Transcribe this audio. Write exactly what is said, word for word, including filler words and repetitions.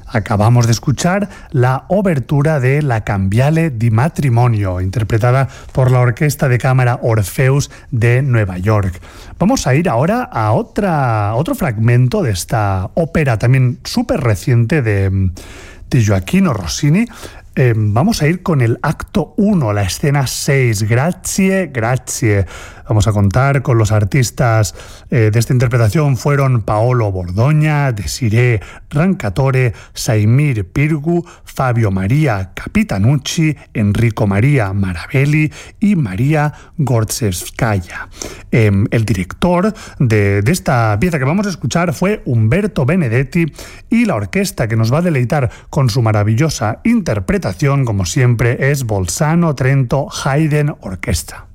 Acabamos de escuchar la obertura de La Cambiale di Matrimonio, interpretada por la Orquesta de Cámara Orfeus de Nueva York. Vamos a ir ahora a otra, otro fragmento de esta ópera también súper reciente de, de Gioachino Rossini. Eh, vamos a ir con el acto uno, la escena seis, Grazie, Grazie. Vamos a contar con los artistas eh, de esta interpretación fueron Paolo Bordoña, Desiree Rancatore, Saimir Pirgu, Fabio Maria Capitanucci, Enrico Maria Marabelli y María Gorzewskaia. Eh, el director de, de esta pieza que vamos a escuchar fue Umberto Benedetti, y la orquesta que nos va a deleitar con su maravillosa interpretación, como siempre, es Bolzano Trento Haydn Orchestra.